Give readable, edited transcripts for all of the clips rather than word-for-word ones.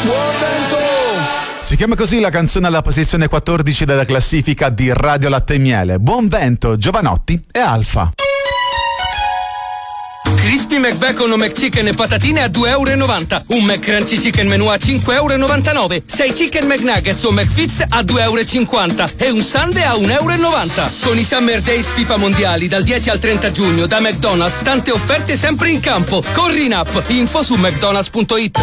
Buon vento! Si chiama così la canzone alla posizione 14 della classifica di Radio Latte e Miele. Buon vento, Giovanotti e Alfa. Crispy McBacon o McChicken e patatine a €2,90. Un McCrunchy Chicken Menù a €5,99. 6 Chicken McNuggets o McFits a €2,50. E un Sundae a €1,90. Con i Summer Days FIFA Mondiali dal 10 al 30 giugno da McDonald's, tante offerte sempre in campo. Corri in app, info su mcdonalds.it.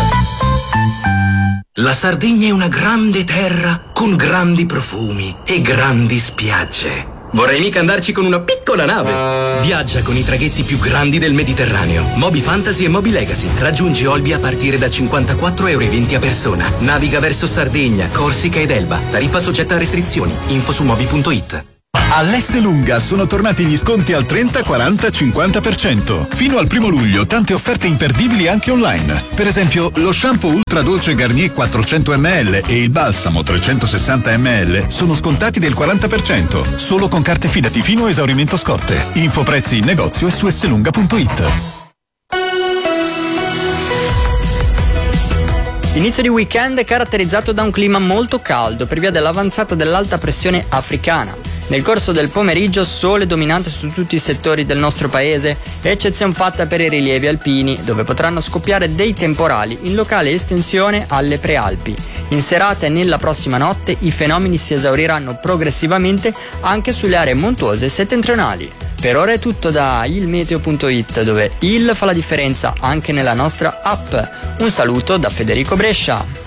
La Sardegna è una grande terra con grandi profumi e grandi spiagge. Vorrei mica andarci con una piccola nave. Viaggia con i traghetti più grandi del Mediterraneo. Moby Fantasy e Moby Legacy. Raggiungi Olbia a partire da €54,20 a persona. Naviga verso Sardegna, Corsica ed Elba. Tariffa soggetta a restrizioni. Info su moby.it. All'Esselunga sono tornati gli sconti al 30, 40, 50%. Fino al 1 luglio tante offerte imperdibili anche online. Per esempio lo shampoo Ultra Dolce Garnier 400 ml e il balsamo 360 ml sono scontati del 40%. Solo con carte Fidati fino a esaurimento scorte. Info prezzi in negozio e su esselunga.it. Inizio di weekend caratterizzato da un clima molto caldo per via dell'avanzata dell'alta pressione africana. Nel corso del pomeriggio sole dominante su tutti i settori del nostro paese, eccezione fatta per i rilievi alpini, dove potranno scoppiare dei temporali in locale estensione alle prealpi. In serata e nella prossima notte i fenomeni si esauriranno progressivamente anche sulle aree montuose settentrionali. Per ora è tutto da ilmeteo.it, dove il fa la differenza anche nella nostra app. Un saluto da Federico Brescia.